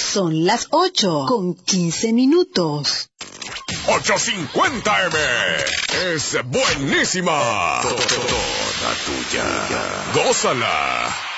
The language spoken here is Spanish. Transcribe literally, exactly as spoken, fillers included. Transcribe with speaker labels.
Speaker 1: Son las ocho con quince minutos.
Speaker 2: ochocientos cincuenta eme es buenísima. Toda tuya. Gózala.